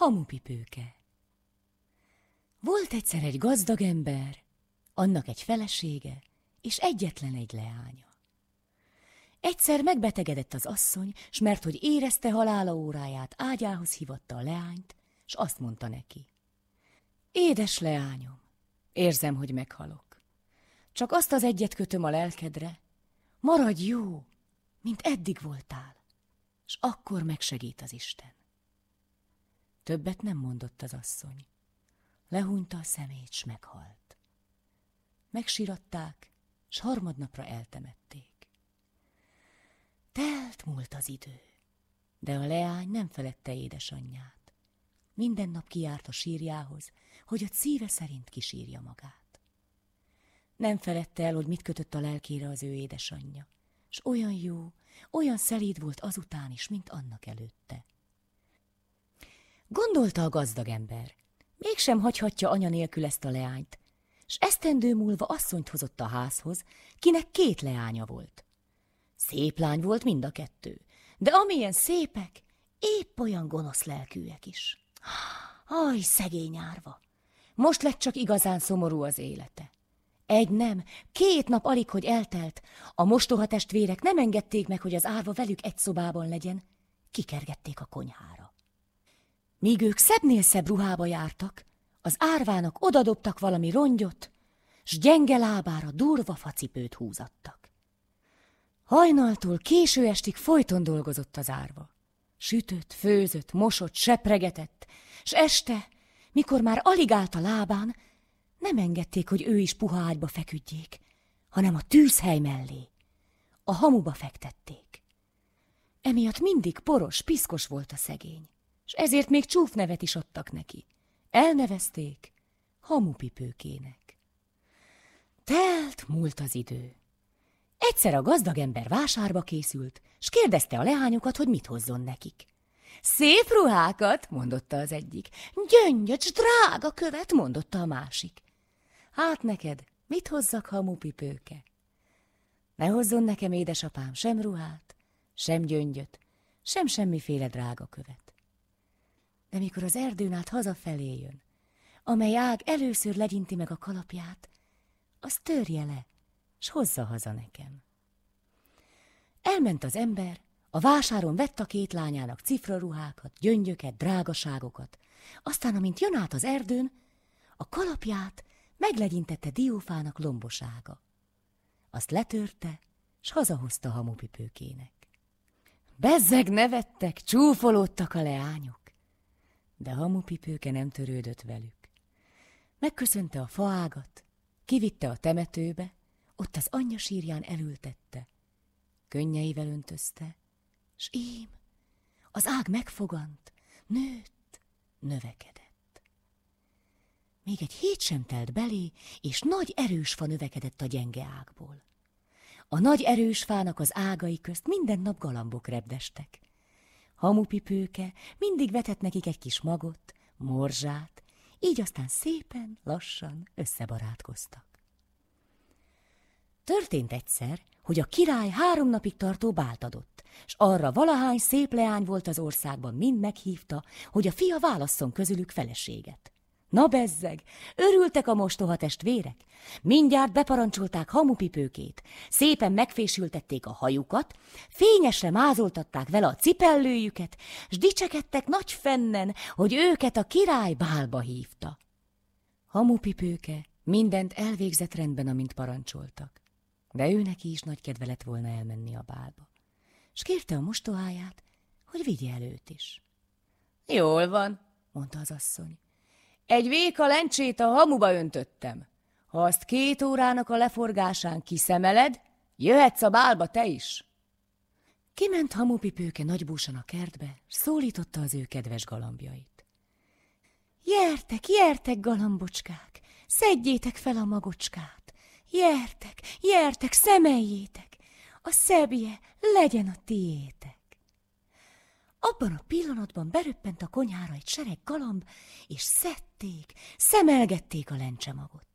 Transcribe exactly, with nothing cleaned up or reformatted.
Hamupipőke. Volt egyszer egy gazdag ember, annak egy felesége, és egyetlen egy leánya. Egyszer megbetegedett az asszony, s mert hogy érezte halála óráját, ágyához hívatta a leányt, s azt mondta neki: édes leányom, érzem, hogy meghalok. Csak azt az egyet kötöm a lelkedre, maradj jó, mint eddig voltál, s akkor megsegít az Isten. Többet nem mondott az asszony. Lehúnyta a szemét, s meghalt. Megsiratták, s harmadnapra eltemették. Telt múlt az idő, de a leány nem feledte édesanyját. Minden nap kijárt a sírjához, hogy a szíve szerint kisírja magát. Nem feledte el, hogy mit kötött a lelkére az ő édesanyja, s olyan jó, olyan szelíd volt azután is, mint annak előtte. Gondolta a gazdag ember, mégsem hagyhatja anya nélkül ezt a leányt, s esztendő múlva asszonyt hozott a házhoz, kinek két leánya volt. Szép lány volt mind a kettő, de amilyen szépek, épp olyan gonosz lelkűek is. Aj, szegény árva! Most lett csak igazán szomorú az élete. Egy nem, két nap alig, hogy eltelt, a mostoha testvérek nem engedték meg, hogy az árva velük egy szobában legyen, kikergették a konyhára. Míg ők szebbnél szebb ruhába jártak, az árvának odadobtak valami rongyot, s gyenge lábára durva facipőt húzattak. Hajnaltól késő estig folyton dolgozott az árva. Sütött, főzött, mosott, sepregetett, s este, mikor már alig állt a lábán, nem engedték, hogy ő is puha ágyba feküdjék, hanem a tűzhely mellé. A hamuba fektették. Emiatt mindig poros, piszkos volt a szegény, s ezért még csúfnevet is adtak neki. Elnevezték Hamupipőkének. Telt múlt az idő. Egyszer a gazdag ember vásárba készült, s kérdezte a leányokat, hogy mit hozzon nekik. Szép ruhákat, mondotta az egyik. Gyöngyös, drága követ, mondotta a másik. Hát neked, mit hozzak, Hamupipőke? Ne hozzon nekem, édesapám, sem ruhát, sem gyöngyöt, sem semmiféle drága követ. De mikor az erdőn át hazafelé jön, amely ág először legyinti meg a kalapját, az törje le, s hozza haza nekem. Elment az ember, a vásáron vett a két lányának cifraruhákat, gyöngyöket, drágaságokat, aztán, amint jön át az erdőn, a kalapját meglegyintette diófának lombosága. Azt letörte, s hazahozta Hamupipőkének. Bezzeg nevettek, csúfolódtak a leányok, de Hamupipőke nem törődött velük. Megköszönte a faágat, kivitte a temetőbe, ott az anyja sírján elültette, könnyeivel öntözte, s ím, az ág megfogant, nőtt, növekedett. Még egy hét sem telt belé, és nagy erős fa növekedett a gyenge ágból. A nagy erős fának az ágai közt minden nap galambok repdestek. Hamupipőke mindig vetett nekik egy kis magot, morzsát, így aztán szépen, lassan összebarátkoztak. Történt egyszer, hogy a király három napig tartó bált adott, s arra valahány szép leány volt az országban, mind meghívta, hogy a fia válasszon közülük feleséget. Na bezzeg, örültek a mostoha testvérek, mindjárt beparancsolták Hamupipőkét, szépen megfésültették a hajukat, fényesre mázoltatták vele a cipellőjüket, s dicsekedtek nagy fennen, hogy őket a király bálba hívta. Hamupipőke mindent elvégzett rendben, amint parancsoltak, de ő neki is nagy kedve lett volna elmenni a bálba, s kérte a mostoháját, hogy vigye el őt is. Jól van, mondta az asszony. Egy véka lencsét a hamuba öntöttem. Ha azt két órának a leforgásán kiszemeled, jöhetsz a bálba te is. Kiment Hamupipőke nagybúsan a kertbe, s szólította az ő kedves galambjait. Jertek, jertek, galambocskák, szedjétek fel a magocskát. Jertek, jertek, szemeljétek, a szebbje legyen a tiétek. Abban a pillanatban beröppent a konyhára egy sereg galamb, és szedték, szemelgették a lencsemagot.